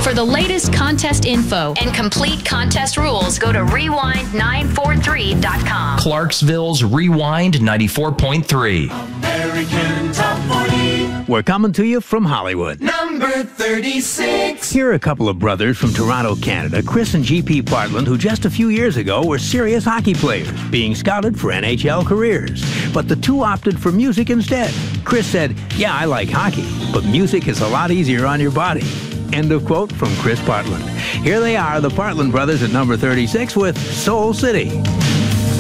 For the latest contest info and complete contest rules, go to rewind943.com. Clarksville's Rewind 94.3. American Top 40. We're coming to you from Hollywood. Number 36. Here are a couple of brothers from Toronto, Canada, Chris and G.P. Partland, who just a few years ago were serious hockey players, being scouted for NHL careers. But the two opted for music instead. Chris said, "Yeah, I like hockey, but music is a lot easier on your body." End of quote from Chris Partland. Here they are, the Partland brothers at number 36 with Soul City.